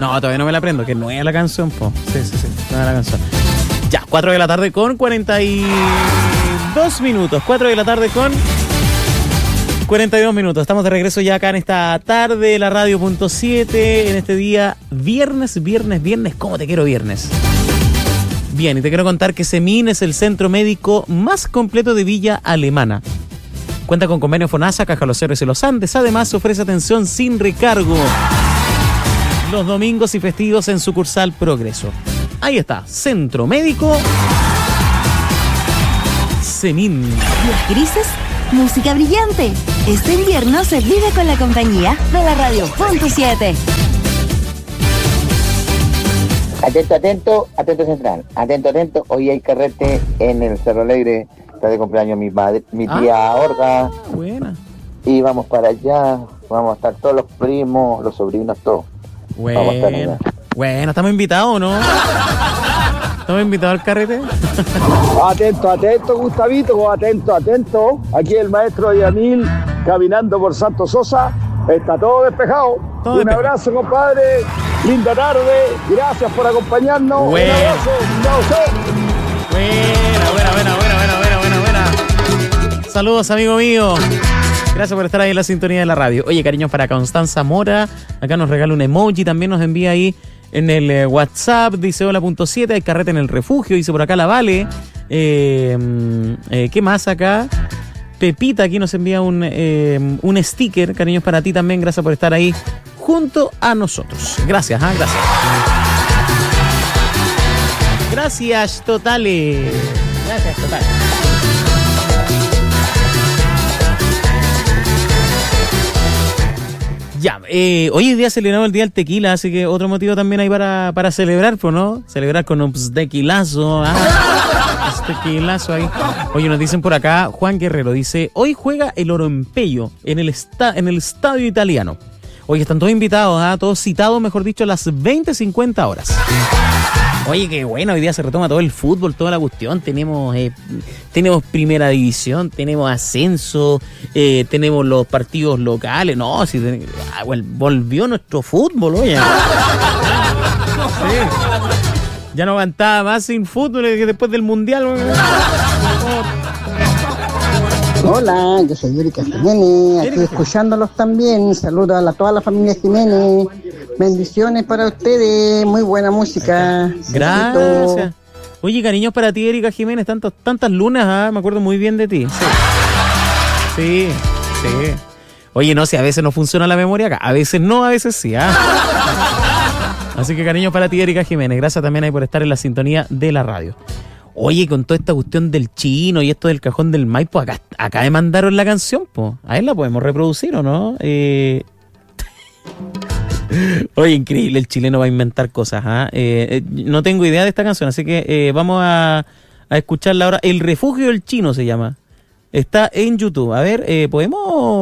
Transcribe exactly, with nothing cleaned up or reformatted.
No, todavía no me la aprendo, que no es la canción, po. Sí, sí, sí, no es la canción. Ya, cuatro de la tarde con cuarenta y dos minutos. cuatro de la tarde con cuarenta y dos minutos. Estamos de regreso ya acá en esta tarde, la radio punto siete, en este día viernes, viernes, viernes. ¿Cómo te quiero viernes? Bien, y te quiero contar que Semin es el centro médico más completo de Villa Alemana. Cuenta con convenio FONASA, Caja Los Héroes y Los Andes. Además, ofrece atención sin recargo los domingos y festivos en sucursal Progreso. Ahí está, Centro Médico Semin. Días grises, música brillante. Este invierno se vive con la compañía de la radio punto siete. Atento, atento, atento central. Atento, atento. Hoy hay carrete en el Cerro Alegre. Está de cumpleaños mi madre, mi tía Ah, Orga. Buena. Y vamos para allá. Vamos a estar todos los primos, los sobrinos, todos. Vamos a estar allá. Bueno, bueno, ¿estamos invitados o no? ¿Estamos invitados al carrete? Atento, atento, Gustavito, atento, atento. Aquí el maestro Yamil caminando por Santo Sosa. Está todo despejado. Todo Un despejado. abrazo, compadre. Linda tarde. Gracias por acompañarnos. Bueno. Un abrazo. Chao, chao. Buena, buena, buena, buena, buena, buena, buena, buena. Saludos, amigo mío. Gracias por estar ahí en la sintonía de la radio. Oye, cariños para Constanza Mora. Acá nos regala un emoji. También nos envía ahí en el eh, WhatsApp. Dice hola punto siete. Hay carrete en el refugio. Dice por acá la Vale. Eh, eh, ¿Qué más acá? Pepita aquí nos envía un, eh, un sticker. Cariños para ti también. Gracias por estar ahí junto a nosotros. Gracias, ¿ah? Gracias. Gracias, totales. Gracias, totales. Ya, eh, hoy día celebramos el Día del Tequila, así que otro motivo también hay para, para celebrar, pues, ¿no? Celebrar con un tequilazo. Ah, un tequilazo ahí. Oye, nos dicen por acá, Juan Guerrero dice, hoy juega el Orompello en el, esta, en el estadio italiano. Oye, están todos invitados, ¿ah? Todos citados, mejor dicho, a las veinte cincuenta horas. Oye, qué bueno, hoy día se retoma todo el fútbol, toda la cuestión. Tenemos eh, tenemos primera división, tenemos ascenso, eh, tenemos los partidos locales. No, si ten... ah, bueno, volvió nuestro fútbol, oye. Sí. Ya no aguantaba más sin fútbol que después del mundial. Hola, yo soy Erika Jiménez, aquí escuchándolos también. Saludos a la, toda la familia Jiménez. Bendiciones para ustedes, muy buena música. Gracias. Besito. Oye, cariños para ti, Erika Jiménez, tantas, tantas lunas, ¿ah? Me acuerdo muy bien de ti. Sí. sí, sí. Oye, no sé, si a veces no funciona la memoria acá, a veces no, a veces sí, ¿ah? Así que cariños para ti, Erika Jiménez, gracias también ahí por estar en la sintonía de la radio. Oye, con toda esta cuestión del chino y esto del cajón del Maipo, acá, acá me mandaron la canción, po. A ver, la podemos reproducir, ¿o no? Eh... Oye, increíble, el chileno va a inventar cosas, ¿ah? Eh, eh, no tengo idea de esta canción, así que eh, vamos a, a escucharla ahora. El refugio del chino se llama. Está en YouTube. A ver, eh, ¿podemos